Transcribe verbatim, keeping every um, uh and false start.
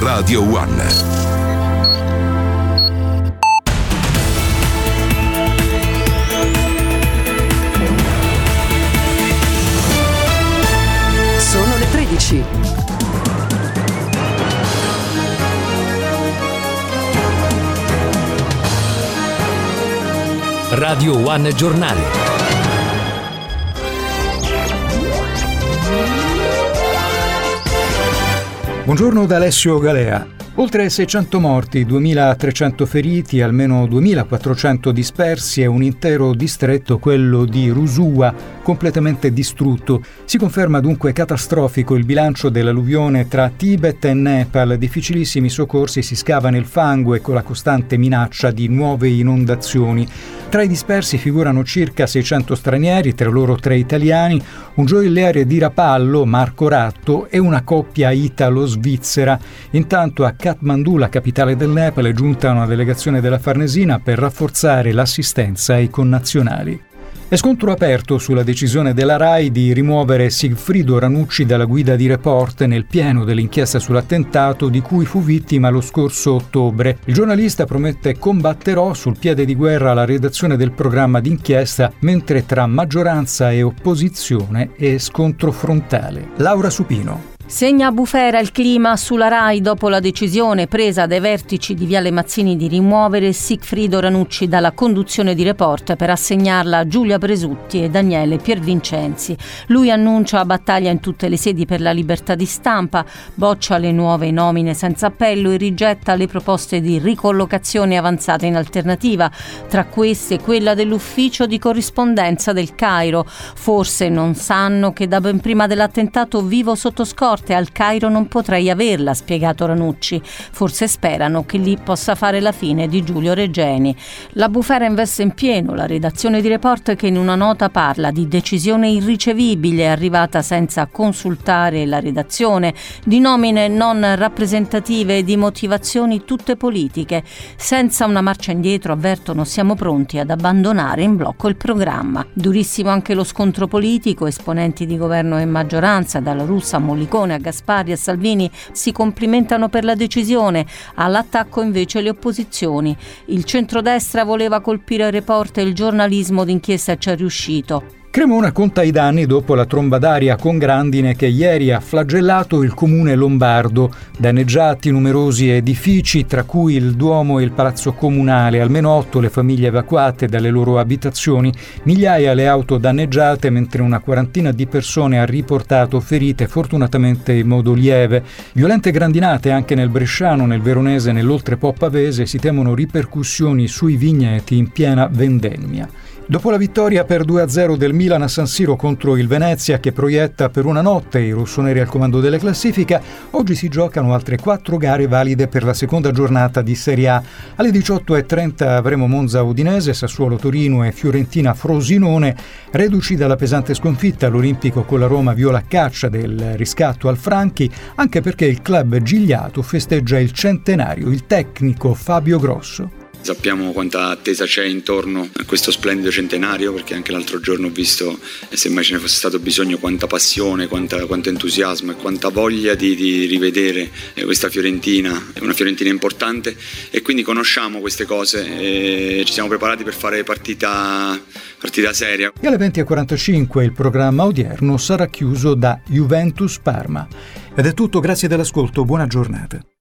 Radio One. Sono le tredici. Radio One Giornale. Buongiorno da Alessio Galea. Oltre seicento morti, duemilatrecento feriti, almeno duemilaquattrocento dispersi e un intero distretto, quello di Rusua, completamente distrutto. Si conferma dunque catastrofico il bilancio dell'alluvione tra Tibet e Nepal. Difficilissimi soccorsi si scava nel fango e con la costante minaccia di nuove inondazioni. Tra i dispersi figurano circa seicento stranieri, tra loro tre italiani, un gioielliere di Rapallo, Marco Ratto, e una coppia italo-svizzera. Intanto a Kathmandu, la capitale del Nepal, è giunta una delegazione della Farnesina per rafforzare l'assistenza ai connazionali. È scontro aperto sulla decisione della RAI di rimuovere Sigfrido Ranucci dalla guida di Report nel pieno dell'inchiesta sull'attentato di cui fu vittima lo scorso ottobre. Il giornalista promette combatterò sul piede di guerra la redazione del programma d'inchiesta, mentre tra maggioranza e opposizione è scontro frontale. Laura Supino. Segna a bufera il clima sulla RAI dopo la decisione presa dai vertici di Viale Mazzini di rimuovere Sigfrido Ranucci dalla conduzione di Report per assegnarla a Giulia Presutti e Daniele Piervincenzi. Lui annuncia battaglia in tutte le sedi per la libertà di stampa, boccia le nuove nomine senza appello e rigetta le proposte di ricollocazione avanzate in alternativa, tra queste quella dell'ufficio di corrispondenza del Cairo. Forse non sanno che da ben prima dell'attentato vivo sotto scorta al Cairo non potrei averla, ha spiegato Ranucci. Forse sperano che lì possa fare la fine di Giulio Regeni. La bufera investe in pieno la redazione di Report, che in una nota parla di decisione irricevibile arrivata senza consultare la redazione, di nomine non rappresentative e di motivazioni tutte politiche. Senza una marcia indietro, avvertono, siamo pronti ad abbandonare in blocco il programma. Durissimo anche lo scontro politico, esponenti di governo e maggioranza, dalla Russa a Mollicone a Gasparri e Salvini, si complimentano per la decisione, all'attacco invece le opposizioni. Il centrodestra voleva colpire Report e il giornalismo d'inchiesta ci è riuscito. Cremona conta i danni dopo la tromba d'aria con grandine che ieri ha flagellato il comune lombardo. Danneggiati numerosi edifici, tra cui il Duomo e il Palazzo Comunale, almeno otto le famiglie evacuate dalle loro abitazioni, migliaia le auto danneggiate, mentre una quarantina di persone ha riportato ferite, fortunatamente in modo lieve. Violente grandinate anche nel Bresciano, nel Veronese e nell'Oltrepo Pavese. Si temono ripercussioni sui vigneti in piena vendemmia. Dopo la vittoria per due a zero del Milan a San Siro contro il Venezia, che proietta per una notte i rossoneri al comando della classifica, oggi si giocano altre quattro gare valide per la seconda giornata di Serie A. Alle diciotto e trenta avremo Monza Udinese, Sassuolo Torino e Fiorentina Frosinone. Reduci dalla pesante sconfitta, l'Olimpico con la Roma viola a caccia del riscatto al Franchi, anche perché il club gigliato festeggia il centenario. Il tecnico Fabio Grosso. Sappiamo quanta attesa c'è intorno a questo splendido centenario, perché anche l'altro giorno ho visto, e se mai ce ne fosse stato bisogno, quanta passione, quanta, quanto entusiasmo e quanta voglia di, di rivedere questa Fiorentina. È una Fiorentina importante e quindi conosciamo queste cose e ci siamo preparati per fare partita, partita seria. E alle venti e quarantacinque il programma odierno sarà chiuso da Juventus Parma. Ed è tutto, grazie dell'ascolto, buona giornata.